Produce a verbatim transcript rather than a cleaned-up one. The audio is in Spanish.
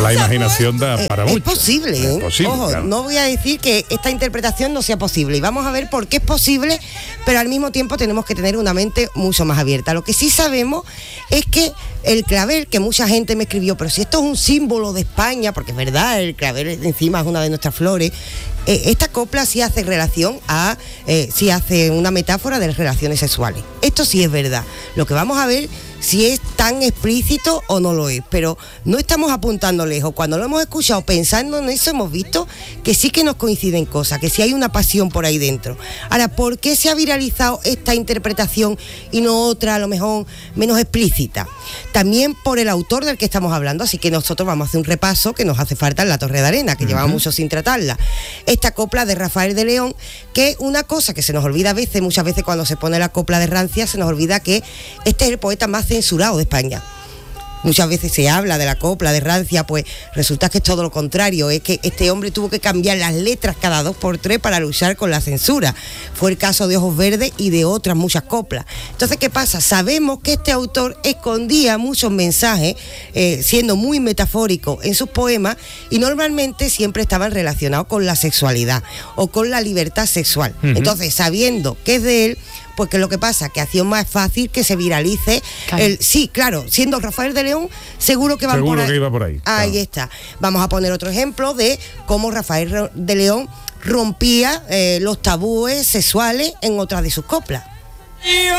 La imaginación da para es, mucho. Es posible, ¿eh? Es posible, Ojo, claro. no voy a decir que esta interpretación no sea posible. Y vamos a ver por qué es posible, pero al mismo tiempo tenemos que tener una mente mucho más abierta. Lo que sí sabemos es que el clavel, que mucha gente me escribió, pero si esto es un símbolo de España, porque es verdad, el clavel encima es una de nuestras flores, eh, esta copla sí hace relación a, eh, sí hace una metáfora de las relaciones sexuales. Esto sí es verdad. Lo que vamos a ver si es tan explícito o no lo es, pero no estamos apuntando lejos. Cuando lo hemos escuchado pensando en eso, hemos visto que sí que nos coinciden cosas, que sí hay una pasión por ahí dentro. Ahora, ¿por qué se ha viralizado esta interpretación y no otra, a lo mejor menos explícita? También por el autor del que estamos hablando, así que nosotros vamos a hacer un repaso que nos hace falta en La Torre de Arena, que uh-huh. llevaba mucho sin tratarla. Esta copla de Rafael de León, que es una cosa que se nos olvida a veces, muchas veces cuando se pone la copla de rancia, se nos olvida que este es el poeta más censurado de España. Muchas veces se habla de la copla de rancia, pues resulta que es todo lo contrario, es que este hombre tuvo que cambiar las letras cada dos por tres para luchar con la censura. Fue el caso de Ojos Verdes y de otras muchas coplas. Entonces, ¿qué pasa? Sabemos que este autor escondía muchos mensajes, eh, siendo muy metafórico en sus poemas, y normalmente siempre estaban relacionados con la sexualidad o con la libertad sexual. Uh-huh. Entonces, sabiendo que es de él, pues que lo que pasa, que hacía más fácil que se viralice. Claro. El, sí, claro, siendo Rafael de León, seguro que van seguro por ahí. que iba por ahí. Ahí claro. está. Vamos a poner otro ejemplo de cómo Rafael de León rompía eh, los tabúes sexuales en otras de sus coplas.